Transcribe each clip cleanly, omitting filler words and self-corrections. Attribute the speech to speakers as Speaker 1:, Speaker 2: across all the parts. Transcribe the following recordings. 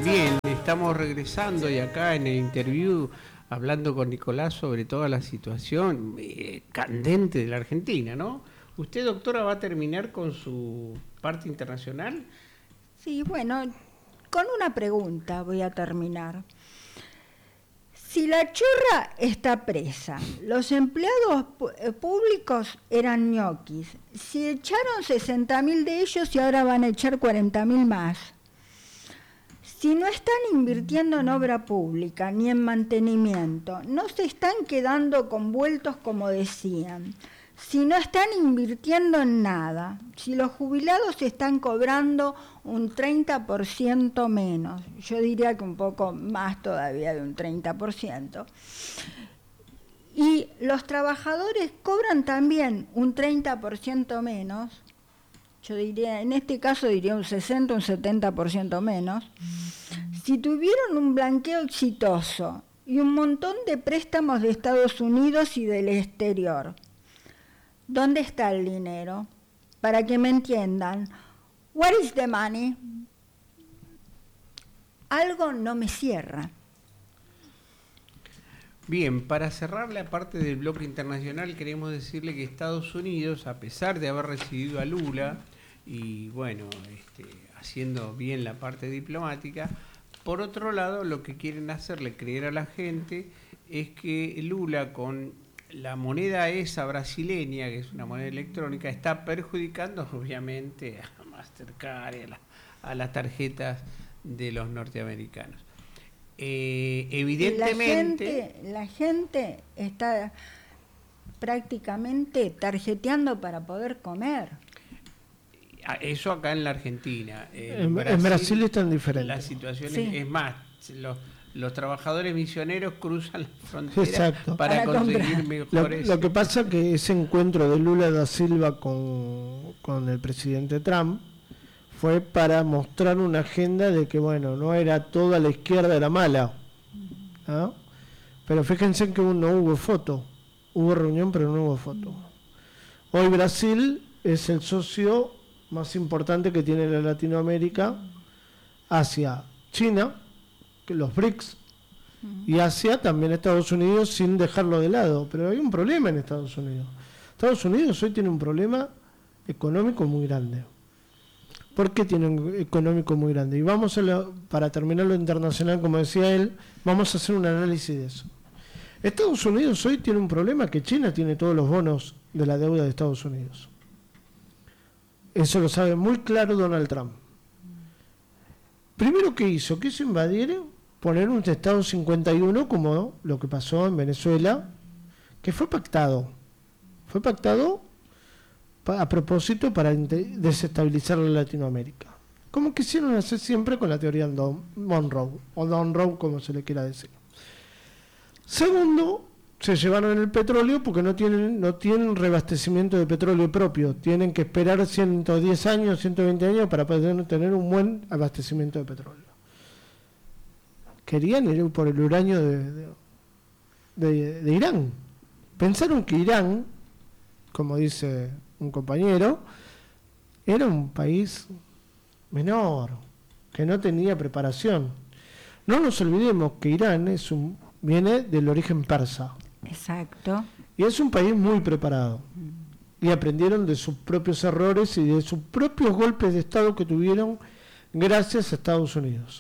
Speaker 1: Bien, estamos regresando y acá en el interview hablando con Nicolás sobre toda la situación candente de la Argentina, ¿no? ¿Usted, doctora, va a terminar con su parte internacional?
Speaker 2: Sí, bueno, con una pregunta voy a terminar. Si la chorra está presa, los empleados públicos eran ñoquis, si echaron 60.000 de ellos y ahora van a echar 40.000 más, si no están invirtiendo en obra pública ni en mantenimiento, no se están quedando con vueltos como decían, si no están invirtiendo en nada, si los jubilados están cobrando un 30% menos, yo diría que un poco más todavía de un 30%, y los trabajadores cobran también un 30% menos, yo diría, en este caso diría un 60, un 70% menos, si tuvieron un blanqueo exitoso y un montón de préstamos de Estados Unidos y del exterior, ¿dónde está el dinero? Para que me entiendan, where is the money? Algo no me cierra.
Speaker 1: Bien, para cerrar la parte del bloque internacional queremos decirle que Estados Unidos, a pesar de haber recibido a Lula y bueno, haciendo bien la parte diplomática, por otro lado lo que quieren hacerle creer a la gente es que Lula con la moneda esa brasileña, que es una moneda electrónica, está perjudicando obviamente a Mastercard y a las tarjetas de los norteamericanos. Evidentemente
Speaker 2: la gente está prácticamente tarjeteando para poder comer.
Speaker 1: Eso acá en la Argentina.
Speaker 3: En Brasil es tan diferente.
Speaker 1: La situación es más, los trabajadores misioneros cruzan la frontera para conseguir mejores.
Speaker 3: Lo que pasa es que ese encuentro de Lula da Silva con el presidente Trump fue para mostrar una agenda de que, bueno, no era toda la izquierda era mala, ¿no? Pero fíjense que no hubo foto, hubo reunión pero no hubo foto. Hoy Brasil es el socio más importante que tiene la Latinoamérica hacia China, que los BRICS, y hacia también Estados Unidos sin dejarlo de lado. Pero hay un problema en Estados Unidos. Estados Unidos hoy tiene un problema económico muy grande. ¿Por qué tiene un económico muy grande? Y vamos para terminar lo internacional, como decía él, vamos a hacer un análisis de eso. Estados Unidos hoy tiene un problema que China tiene todos los bonos de la deuda de Estados Unidos. Eso lo sabe muy claro Donald Trump. Primero, ¿qué hizo? Quiso invadir, poner un Estado 51 como lo que pasó en Venezuela, que fue pactado. Fue pactado a propósito para desestabilizar la Latinoamérica. Como quisieron hacer siempre con la teoría Monroe, o Monroe como se le quiera decir. Segundo, se llevaron el petróleo porque no tienen reabastecimiento de petróleo propio. Tienen que esperar 110 años, 120 años para poder tener un buen abastecimiento de petróleo. Querían ir por el uranio de Irán. Pensaron que Irán, como dice un compañero, era un país menor, que no tenía preparación. No nos olvidemos que Irán viene del origen persa.
Speaker 2: Exacto.
Speaker 3: Y es un país muy preparado. Y aprendieron de sus propios errores y de sus propios golpes de Estado que tuvieron gracias a Estados Unidos.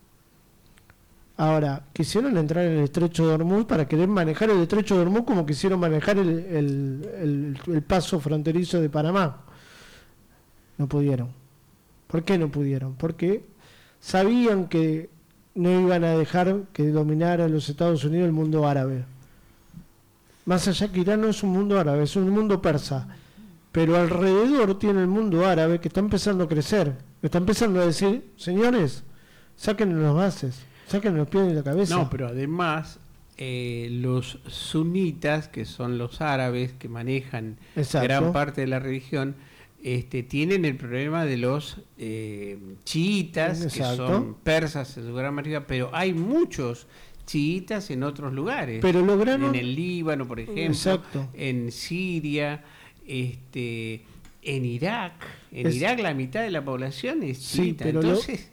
Speaker 3: Ahora, quisieron entrar en el Estrecho de Hormuz para querer manejar el Estrecho de Hormuz como quisieron manejar el paso fronterizo de Panamá. No pudieron. ¿Por qué no pudieron? Porque sabían que no iban a dejar que dominara los Estados Unidos el mundo árabe. Más allá que Irán no es un mundo árabe, es un mundo persa. Pero alrededor tiene el mundo árabe que está empezando a crecer. Está empezando a decir, señores, saquen los bases, saquen los pies de la cabeza.
Speaker 1: No, pero además los sunitas, que son los árabes que manejan gran parte de la religión, tienen el problema de los chiitas, que son persas en su gran mayoría, pero hay muchos chiitas en otros lugares,
Speaker 3: pero lograron,
Speaker 1: en el Líbano, por ejemplo, en Siria, En Irak la mitad de la población es
Speaker 3: Sí,
Speaker 1: chiita,
Speaker 3: pero
Speaker 1: entonces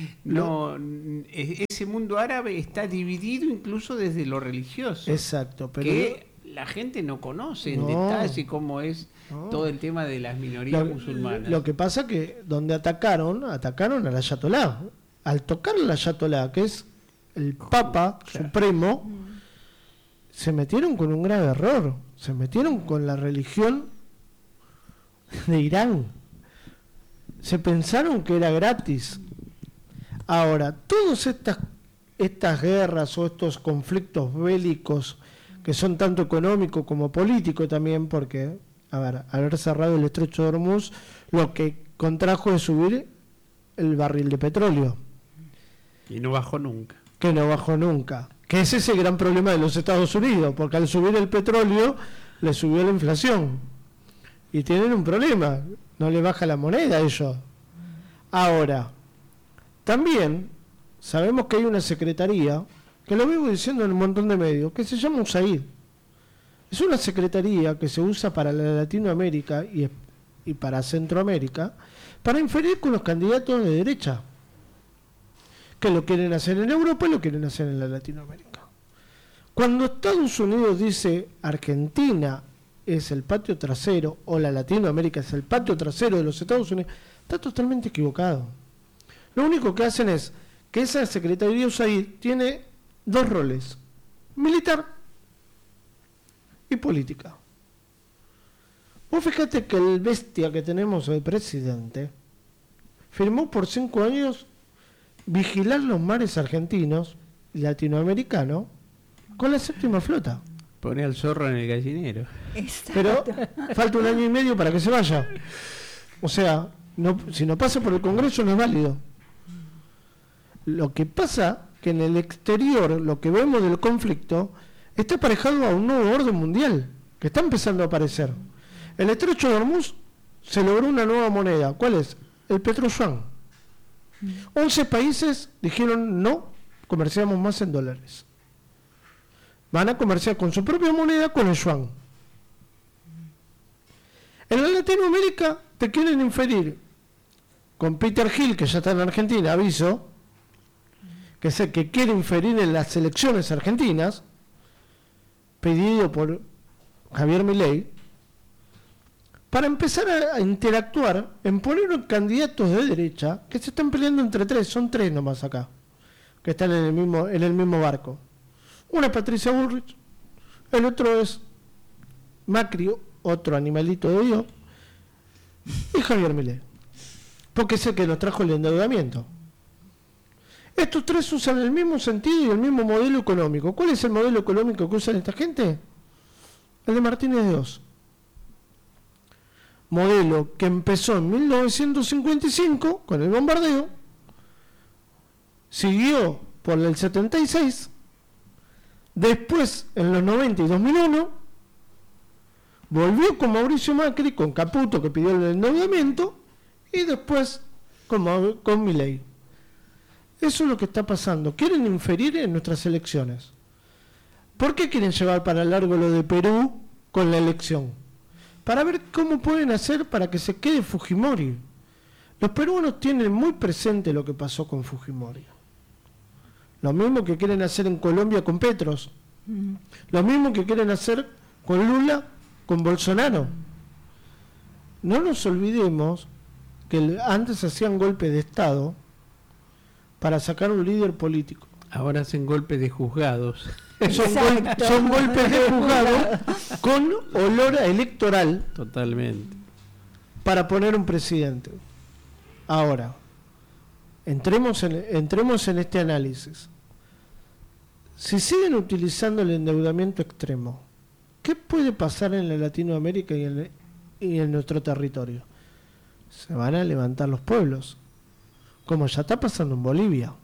Speaker 1: ese mundo árabe está dividido incluso desde lo religioso.
Speaker 3: Exacto, pero
Speaker 1: que la gente no conoce en
Speaker 3: No.
Speaker 1: detalle cómo es todo el tema de las minorías musulmanas.
Speaker 3: Lo que pasa que donde atacaron al ayatolá. Al tocar al ayatolá, que es el Papa Supremo, se metieron con un grave error. Se metieron con la religión de Irán. Se pensaron que era gratis. Ahora, todas estas guerras o estos conflictos bélicos que son tanto económicos como políticos también, porque, a ver, haber cerrado el estrecho de Hormuz, lo que contrajo es subir el barril de petróleo.
Speaker 1: Y no bajó nunca.
Speaker 3: Que no bajó nunca. Que ese es el gran problema de los Estados Unidos, porque al subir el petróleo le subió la inflación. Y tienen un problema, no le baja la moneda a ellos. Ahora, también sabemos que hay una secretaría, que lo vivo diciendo en un montón de medios, que se llama USAID. Es una secretaría que se usa para la Latinoamérica y para Centroamérica, para inferir con los candidatos de derecha, que lo quieren hacer en Europa y lo quieren hacer en la Latinoamérica. Cuando Estados Unidos dice Argentina es el patio trasero o la Latinoamérica es el patio trasero de los Estados Unidos, está totalmente equivocado. Lo único que hacen es que esa Secretaría USAID tiene dos roles, militar y política. Vos fíjate que el bestia que tenemos hoy, presidente, firmó por 5 años vigilar los mares argentinos y latinoamericanos con la 7ª flota.
Speaker 1: Pone al zorro en el gallinero.
Speaker 3: Pero falta 1 año y medio para que se vaya. O sea, si no pasa por el Congreso no es válido. Lo que pasa que en el exterior, lo que vemos del conflicto, está aparejado a un nuevo orden mundial, que está empezando a aparecer. En el estrecho de Hormuz se logró una nueva moneda. ¿Cuál es? El petroyuan. 11 países dijeron no, comerciamos más en dólares. Van a comerciar con su propia moneda, con el yuan. En la Latinoamérica te quieren inferir con Peter Hill, que ya está en Argentina, aviso, que es el que quiere inferir en las elecciones argentinas, pedido por Javier Milei, para empezar a interactuar en poner candidatos de derecha que se están peleando entre 3, son 3 nomás acá, que están en el mismo barco. Una es Patricia Bullrich, el otro es Macri, otro animalito de Dios, y Javier Milei, porque es el que nos trajo el endeudamiento. Estos 3 usan el mismo sentido y el mismo modelo económico. ¿Cuál es el modelo económico que usan esta gente? El de Martínez de Oz. Modelo que empezó en 1955 con el bombardeo, siguió por el 76, después en los 90 y 2001, volvió con Mauricio Macri, con Caputo que pidió el endeudamiento, y después con Milei. Eso es lo que está pasando. Quieren inferir en nuestras elecciones. ¿Por qué quieren llevar para largo lo de Perú con la elección? Para ver cómo pueden hacer para que se quede Fujimori. Los peruanos tienen muy presente lo que pasó con Fujimori. Lo mismo que quieren hacer en Colombia con Petros. Lo mismo que quieren hacer con Lula, con Bolsonaro. No nos olvidemos que antes hacían golpe de Estado para sacar un líder político.
Speaker 1: Ahora hacen golpes de juzgados.
Speaker 3: Son golpes de juzgado con olor a electoral.
Speaker 1: Totalmente.
Speaker 3: Para poner un presidente. Ahora, entremos en este análisis. Si siguen utilizando el endeudamiento extremo, ¿qué puede pasar en la Latinoamérica y en nuestro territorio? Se van a levantar los pueblos, como ya está pasando en Bolivia.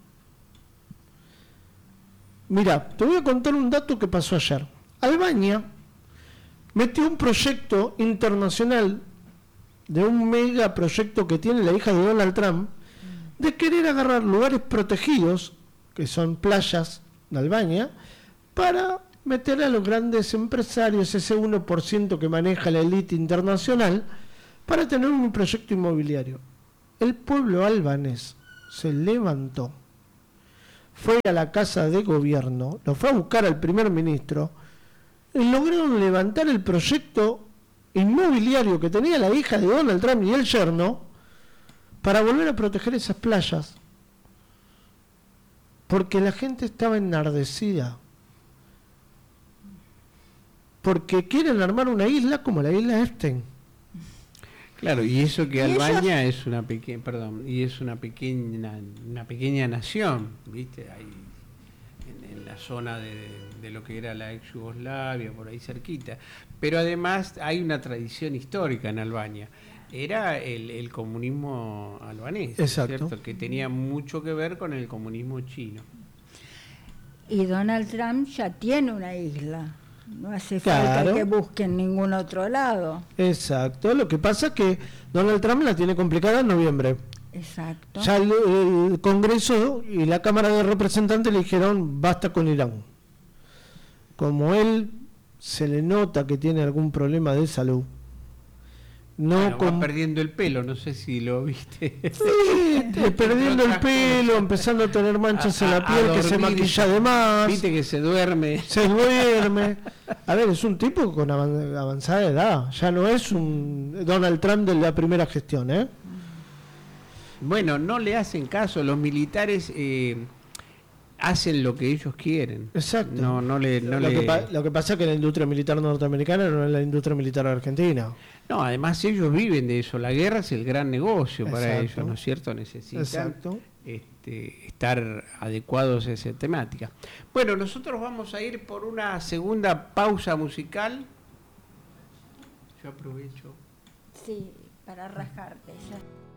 Speaker 3: Mira, te voy a contar un dato que pasó ayer. Albania metió un proyecto internacional de un megaproyecto que tiene la hija de Donald Trump, de querer agarrar lugares protegidos, que son playas de Albania, para meter a los grandes empresarios, ese 1% que maneja la élite internacional, para tener un proyecto inmobiliario. El pueblo albanés se levantó, fue a la casa de gobierno, lo fue a buscar al primer ministro y lograron levantar el proyecto inmobiliario que tenía la hija de Donald Trump y el yerno para volver a proteger esas playas. Porque la gente estaba enardecida. Porque quieren armar una isla como la isla Epstein.
Speaker 1: Claro, y eso que
Speaker 2: ¿Y
Speaker 1: Albania es una pequeña, es una pequeña nación, ¿viste? Ahí en la zona de lo que era la ex Yugoslavia, por ahí cerquita. Pero además hay una tradición histórica en Albania. Era el comunismo albanés,
Speaker 3: Exacto.
Speaker 1: ¿cierto? Que tenía mucho que ver con el comunismo chino.
Speaker 2: Y Donald Trump ya tiene una isla. No hace
Speaker 3: Claro.
Speaker 2: falta que busque en ningún otro lado.
Speaker 3: Exacto. Lo que pasa es que Donald Trump la tiene complicada en noviembre.
Speaker 2: Exacto.
Speaker 3: Ya el Congreso y la Cámara de Representantes le dijeron basta con Irán. Como él se le nota que tiene algún problema de salud, no
Speaker 1: Va perdiendo el pelo, no sé si lo viste.
Speaker 3: Sí, perdiendo el pelo, empezando a tener manchas en la piel, que se
Speaker 1: dormir,
Speaker 3: maquilla de más,
Speaker 1: Viste que se duerme.
Speaker 3: se duerme. A ver, es un tipo con avanzada edad, ya no es un Donald Trump de la primera gestión, ¿eh?
Speaker 1: Bueno, no le hacen caso, los militares hacen lo que ellos quieren.
Speaker 3: Exacto.
Speaker 1: No le...
Speaker 3: Lo que pasa es que la industria militar norteamericana no es la industria militar argentina.
Speaker 1: No, además ellos viven de eso, la guerra es el gran negocio para
Speaker 3: Exacto.
Speaker 1: ellos, ¿no es cierto? Necesitan
Speaker 3: Exacto.
Speaker 1: estar adecuados a esa temática. Bueno, nosotros vamos a ir por una segunda pausa musical. Yo aprovecho.
Speaker 2: Sí, para rajarte. Ya.